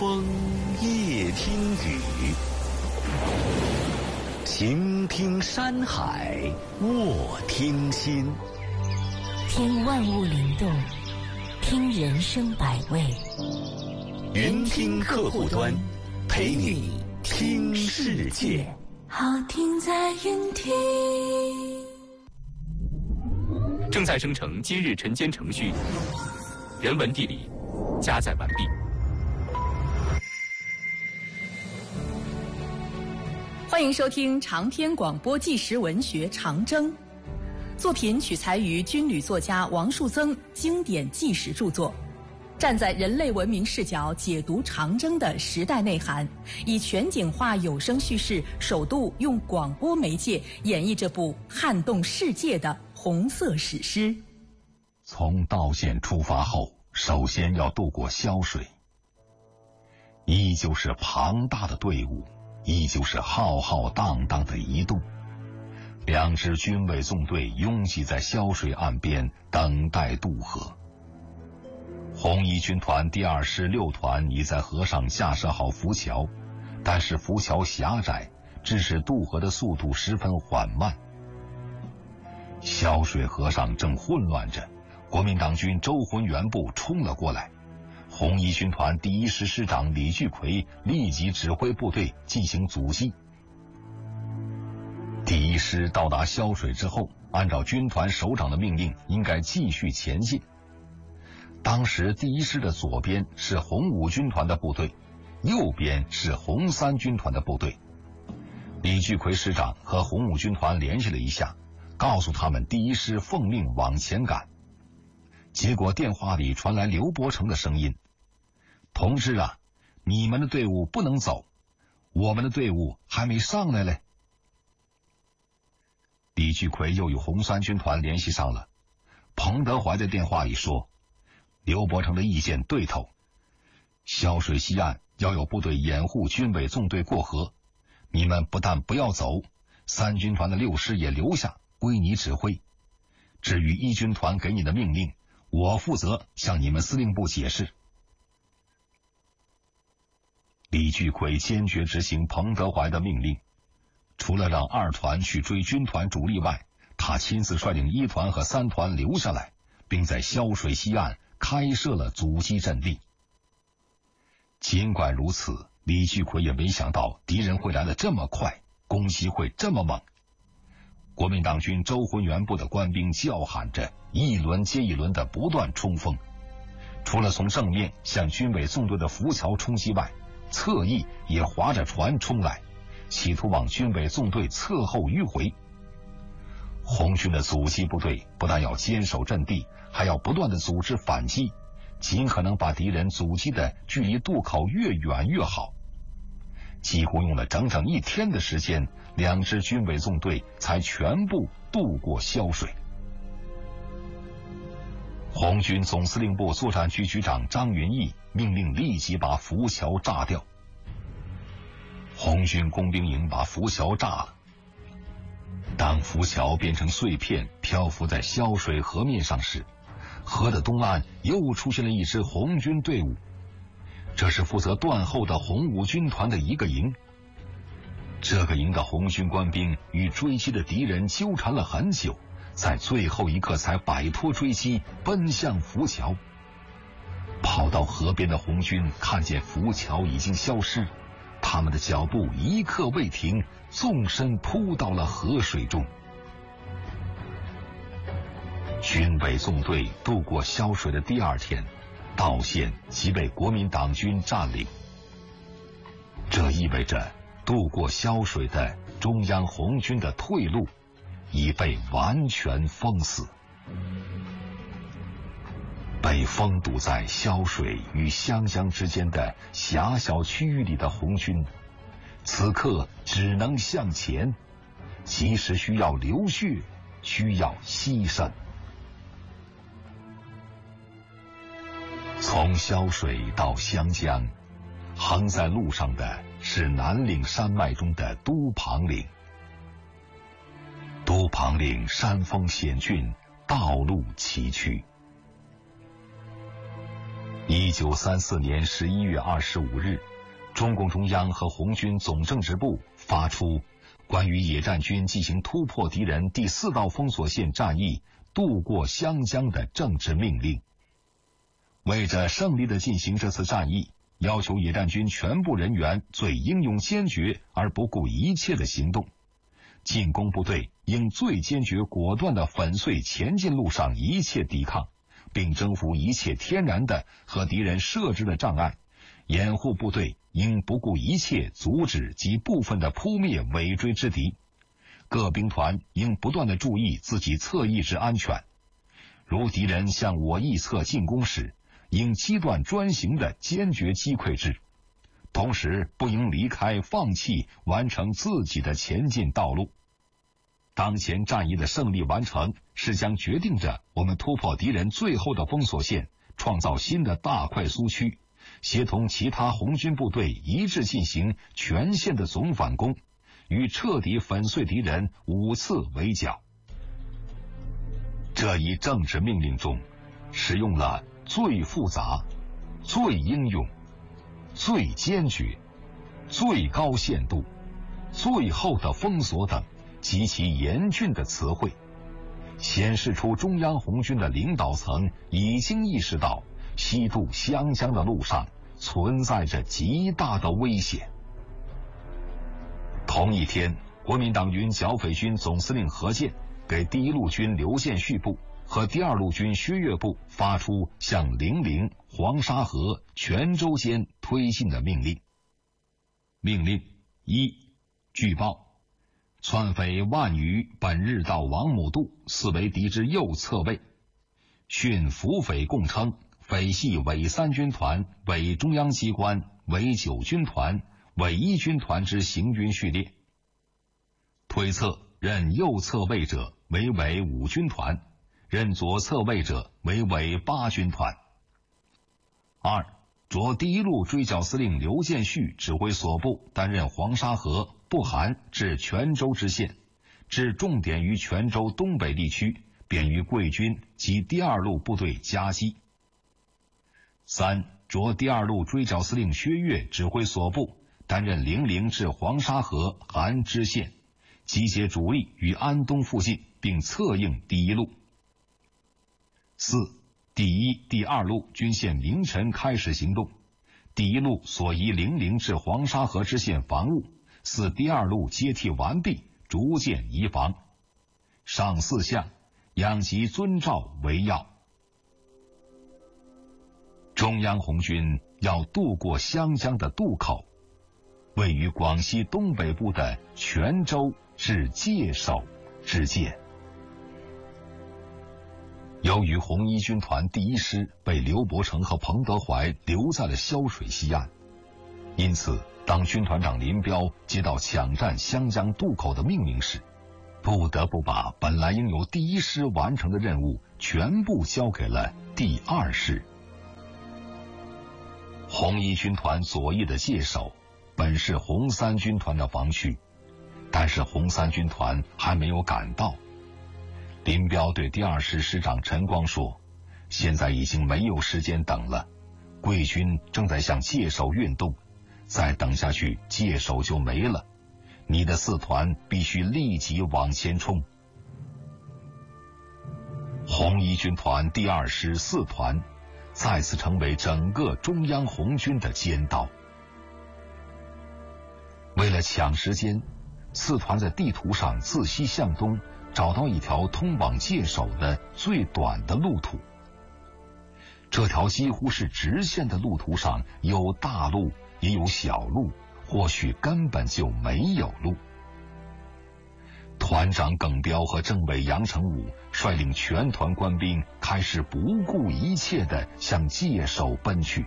风夜听雨，晴听山海，卧听心。 听万物灵动，听人生百味。 云听客户端，陪你听世界。 好听在云听。 正在生成今日晨间程序，人文地理加载完毕。 欢迎收听长篇广播纪实文学《长征》，作品取材于军旅作家王树增经典纪实著作，站在人类文明视角解读长征的时代内涵，以全景化有声叙事，首度用广播媒介演绎这部撼动世界的红色史诗。 从道县出发后，首先要渡过潇水，依旧是庞大的队伍，依旧是浩浩荡荡的移动。两支军委纵队拥挤在潇水岸边，等待渡河。红一军团第2师6团已在河上架设好浮桥，但是浮桥狭窄，致使渡河的速度十分缓慢。潇水河上正混乱着，国民党军周浑元部冲了过来。红一军团第1师师长李聚奎立即指挥部队进行阻击。第1师到达潇水之后，按照军团首长的命令，应该继续前进。当时第1师的左边是红5军团的部队，右边是红3军团的部队。李聚奎师长和红5军团联系了一下，告诉他们第1师奉命往前赶。结果电话里传来刘伯承的声音：同志啊，你们的队伍不能走，我们的队伍还没上来嘞。李聚奎又与红3军团联系上了，彭德怀在电话里说，刘伯承的意见对头，潇水西岸要有部队掩护军委纵队过河，你们不但不要走，3军团的6师也留下，归你指挥。至于1军团给你的命令，我负责向你们司令部解释。李聚奎坚决执行彭德怀的命令，除了让2团去追军团主力外，他亲自率领1团和3团留下来，并在潇水西岸开设了阻击阵地。尽管如此，李聚奎也没想到敌人会来得这么快，攻击会这么猛。国民党军周浑元部的官兵叫喊着，一轮接一轮的不断冲锋。除了从正面向军委纵队的浮桥冲击外，侧翼也划着船冲来，企图往军委纵队侧后迂回。红军的阻击部队不但要坚守阵地，还要不断的组织反击，尽可能把敌人阻击的距离渡口越远越好。几乎用了整整1天的时间，2支军委纵队才全部渡过潇水。红军总司令部作战局局长张云逸命令立即把浮桥炸掉。红军工兵营把浮桥炸了。当浮桥变成碎片漂浮在潇水河面上时，河的东岸又出现了一支红军队伍，这是负责断后的红5军团的一个营。这个营的红军官兵与追击的敌人纠缠了很久，在最后一刻才摆脱追击，奔向浮桥。跑到河边的红军看见浮桥已经消失，他们的脚步一刻未停，纵身扑到了河水中。军委纵队渡过潇水的第2天，道县即被国民党军占领。这意味着渡过潇水的中央红军的退路已被完全封死。被封堵在潇水与湘江之间的狭小区域里的红军，此刻只能向前，即使需要流血，需要牺牲。从潇水到湘江，横在路上的是南岭山脉中的都庞岭。都庞岭山峰险峻，道路崎岖。 1934年11月25日，中共中央和红军总政治部发出关于野战军进行突破敌人第4道封锁线战役、渡过湘江的政治命令。为着胜利地进行这次战役，要求野战军全部人员最英勇坚决而不顾一切的行动。进攻部队应最坚决果断地粉碎前进路上一切抵抗，并征服一切天然的和敌人设置的障碍。掩护部队应不顾一切阻止及部分的扑灭尾追之敌。各兵团应不断地注意自己侧翼之安全。如敌人向我翼侧进攻时，应机断专行地坚决击溃之，同时不应离开放弃完成自己的前进道路。当前战役的胜利完成，是将决定着我们突破敌人最后的封锁线，创造新的大快苏区，协同其他红军部队一致进行全线的总反攻，与彻底粉碎敌人5次围剿。这一政治命令中使用了最复杂、最英勇、最坚决、最高限度、最后的封锁等极其严峻的词汇，显示出中央红军的领导层已经意识到西渡湘江的路上存在着极大的危险。同一天，国民党军剿匪军总司令何键给第一路军刘建绪部和第二路军薛岳部发出向零陵、黄沙河、泉州间推进的命令。命令1：据报，窜匪万余本日到王母渡，似为敌之右侧位。讯俘匪共称，匪系伪3军团、伪中央机关、伪9军团、伪1军团之行军序列。推测任右侧位者为伪5军团，任左侧位者为伪8军团。2、着第一路追剿司令刘建绪指挥所部担任黄沙河、不含至泉州之线，置重点于泉州东北地区，便于桂军及第二路部队夹击。3、着第二路追剿司令薛岳指挥所部担任零陵至黄沙河、含支线，集结主力于安东附近，并策应第一路。4、第一、第二路均线凌晨开始行动，第一路所移零陵至黄沙河支线防务，似第二路接替完毕，逐渐移防。上4项，养其遵照为要。中央红军要渡过湘江的渡口，位于广西东北部的泉州至界首之间。由于红一军团第一师被刘伯承和彭德怀留在了潇水西岸，因此当军团长林彪接到抢占湘江渡口的命令时，不得不把本来应由第一师完成的任务全部交给了第二师。红一军团左翼的界首本是红3军团的防区，但是红3军团还没有赶到。林彪对第二师师长陈光说，现在已经没有时间等了，桂军正在向界首运动，再等下去界首就没了，你的4团必须立即往前冲。红一军团第二师4团再次成为整个中央红军的尖刀。为了抢时间，4团在地图上自西向东找到一条通往界首的最短的路途。这条几乎是直线的路途上有大路也有小路，或许根本就没有路。团长耿彪和政委杨成武率领全团官兵开始不顾一切地向界首奔去。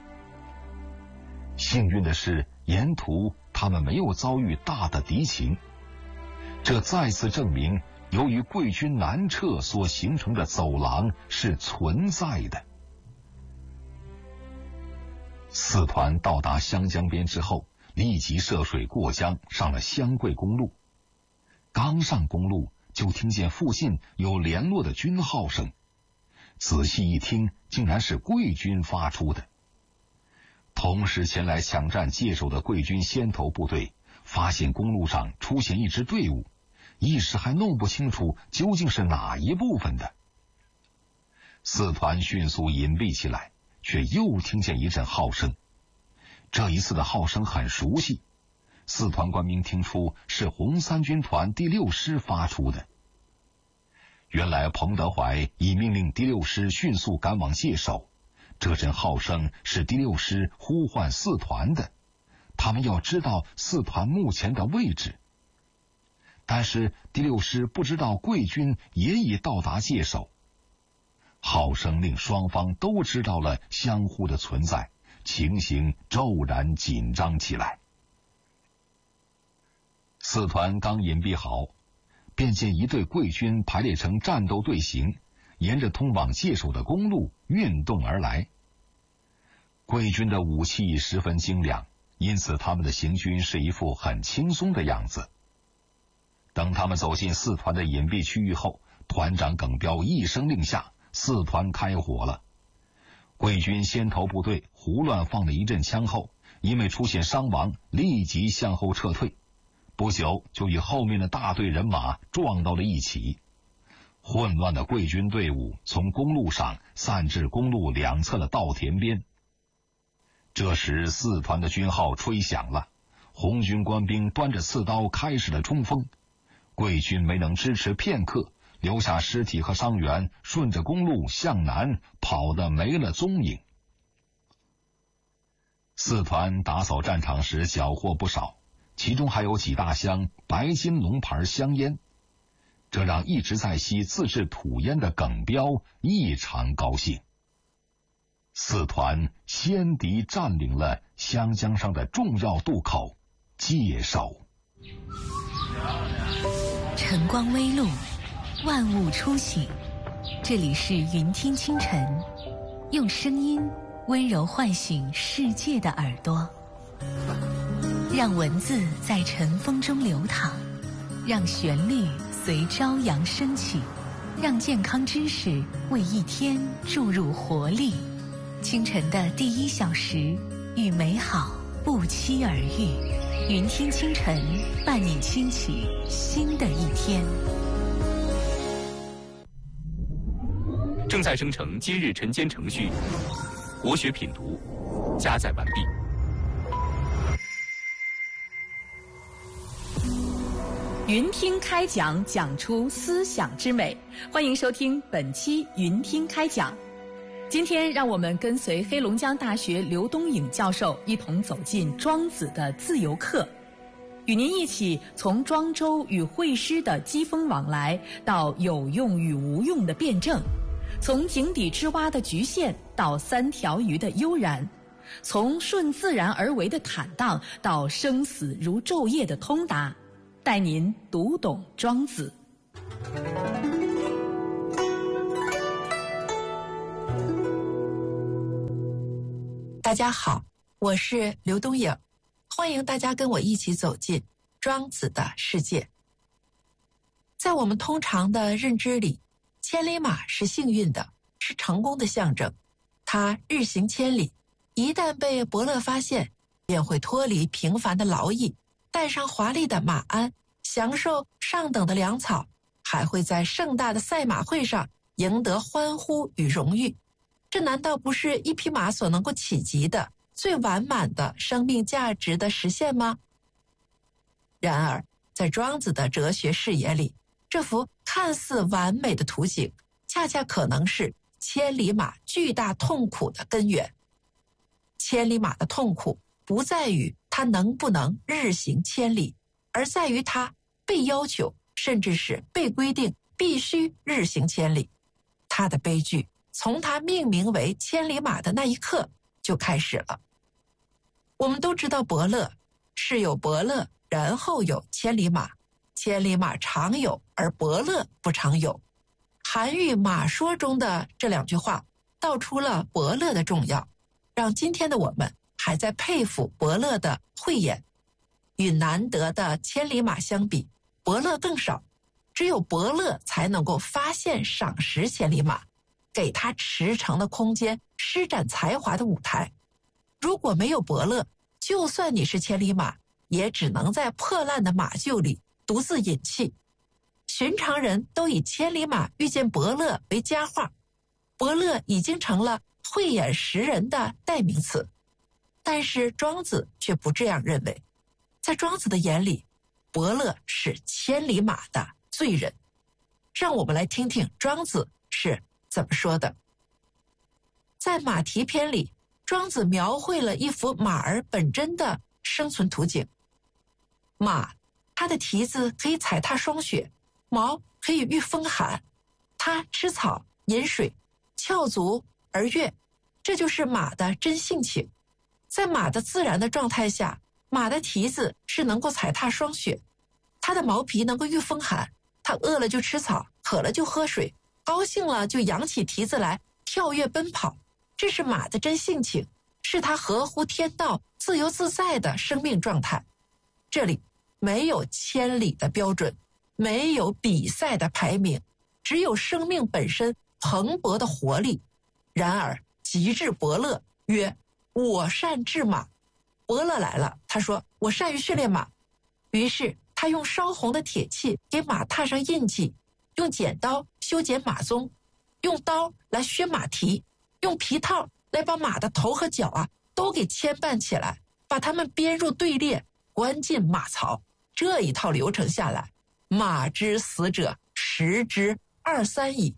幸运的是，沿途他们没有遭遇大的敌情，这再次证明由于桂军南撤所形成的走廊是存在的。4团到达湘江边之后，立即涉水过江，上了湘桂公路。刚上公路，就听见附近有联络的军号声，仔细一听， 竟然是贵军发出的。同时前来抢占界首的贵军先头部队发现公路上出现一支队伍，一时还弄不清楚究竟是哪一部分的。四团迅速隐蔽起来，却又听见一阵号声。这一次的号声很熟悉，四团官兵听出是红三军团第6师发出的。原来彭德怀已命令第6师迅速赶往界首，这阵号声是第6师呼唤四团的，他们要知道四团目前的位置。但是第6师不知道贵军也已到达界首。号声令双方都知道了相互的存在，情形骤然紧张起来。四团刚隐蔽好，便见一队贵军排列成战斗队形，沿着通往界首的公路运动而来。贵军的武器十分精良，因此他们的行军是一副很轻松的样子。等他们走进四团的隐蔽区域后，团长耿彪一声令下，四团开火了。贵军先头部队胡乱放了一阵枪后，因为出现伤亡，立即向后撤退，不久就与后面的大队人马撞到了一起。混乱的贵军队伍从公路上散至公路两侧的稻田边。这时四团的军号吹响了，红军官兵端着刺刀开始了冲锋。贵军没能支持片刻，留下尸体和伤员，顺着公路向南跑得没了踪影。四团打扫战场时缴获不少，其中还有几大箱白金龙牌香烟，这让一直在吸自制土烟的耿彪异常高兴。四团先敌占领了湘江上的重要渡口界首。 晨光微露，万物初醒，这里是云听清晨，用声音温柔唤醒世界的耳朵，让文字在晨风中流淌，让旋律随朝阳升起，让健康知识为一天注入活力。清晨的第1小时，与美好不期而遇。云听清晨，伴你轻启新的一天。 正在生成今日晨间程序，国学品读加载完毕。 云听开讲，讲出思想之美。欢迎收听本期云听开讲。今天让我们跟随黑龙江大学刘东颖教授一同走进庄子的自由课，与您一起从庄周与会师的机锋往来，到有用与无用的辩证，从井底之蛙的局限到三条鱼的悠然，从顺自然而为的坦荡到生死如昼夜的通达，带您读懂庄子。 大家好，我是刘东颖，欢迎大家跟我一起走进庄子的世界。在我们通常的认知里，千里马是幸运的，是成功的象征。它日行千里，一旦被伯乐发现，便会脱离平凡的劳役，带上华丽的马鞍，享受上等的粮草，还会在盛大的赛马会上赢得欢呼与荣誉。这难道不是一匹马所能够企及的最完满的生命价值的实现吗？然而，在庄子的哲学视野里，这幅看似完美的图景，恰恰可能是千里马巨大痛苦的根源。千里马的痛苦不在于它能不能日行千里，而在于它被要求，甚至是被规定必须日行千里。它的悲剧从它命名为千里马的那一刻就开始了。我们都知道伯乐，是有伯乐，然后有千里马，千里马常有，而伯乐不常有。韩愈马说中的这2句话道出了伯乐的重要，让今天的我们还在佩服伯乐的慧眼。与难得的千里马相比，伯乐更少，只有伯乐才能够发现赏识千里马。 给他驰骋的空间，施展才华的舞台。如果没有伯乐，就算你是千里马，也只能在破烂的马厩里独自饮气。寻常人都以千里马遇见伯乐为佳话，伯乐已经成了慧眼识人的代名词。但是庄子却不这样认为，在庄子的眼里，伯乐是千里马的罪人。让我们来听听庄子是怎么说的。在马蹄篇里，庄子描绘了一幅马儿本真的生存图景。马，它的蹄子可以踩踏霜雪，毛可以御风寒，它吃草饮水，翘足而跃，这就是马的真性情。在马的自然的状态下，马的蹄子是能够踩踏霜雪，它的毛皮能够御风寒，它饿了就吃草，渴了就喝水，高兴了就扬起蹄子来跳跃奔跑，这是马的真性情，是它合乎天道自由自在的生命状态。这里没有千里的标准，没有比赛的排名，只有生命本身蓬勃的活力。然而极致伯乐曰：我善治马。伯乐来了，他说我善于训练马。于是他用烧红的铁器给马踏上印记，用剪刀修剪马鬃，用刀来削马蹄，用皮套来把马的头和脚都给牵绊起来，把它们编入队列，关进马槽。这一套流程下来，马之死者10之23矣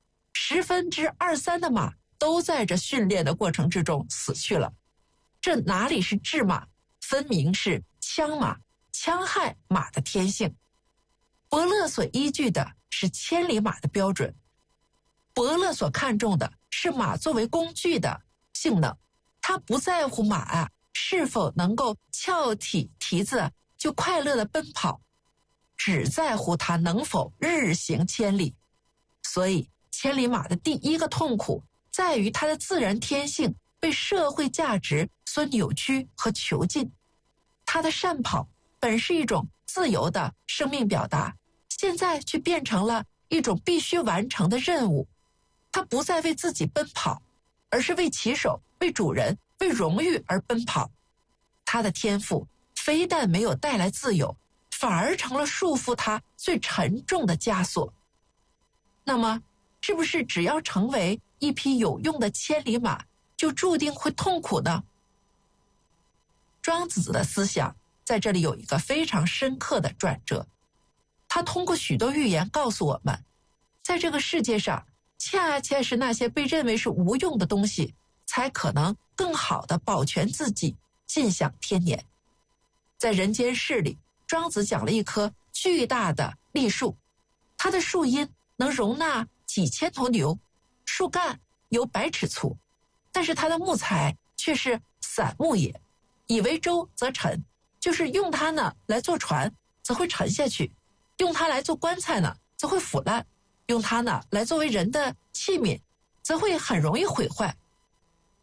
，3/10的马都在这训练的过程之中死去了。这哪里是治马，分明是戕马，戕害马的天性。伯乐所依据的是千里马的标准，伯乐所看重的是马作为工具的性能，他不在乎马是否能够翘起蹄子就快乐的奔跑，只在乎它能否日行千里。所以千里马的第一个痛苦在于它的自然天性被社会价值所扭曲和囚禁。它的善跑本是一种自由的生命表达，现在却变成了一种必须完成的任务。它不再为自己奔跑，而是为骑手、为主人、为荣誉而奔跑。它的天赋非但没有带来自由，反而成了束缚它最沉重的枷锁。那么是不是只要成为一匹有用的千里马，就注定会痛苦呢？庄子的思想在这里有一个非常深刻的转折，他通过许多寓言告诉我们，在这个世界上，恰恰是那些被认为是无用的东西，才可能更好地保全自己，尽享天年。在人间世里，庄子讲了一棵巨大的栗树，它的树荫能容纳几千头牛，树干有100尺粗，但是它的木材却是散木也，以为舟则沉，就是用它呢来做船，则会沉下去；用它来做棺材呢，则会腐烂；用它呢来作为人的器皿，则会很容易毁坏。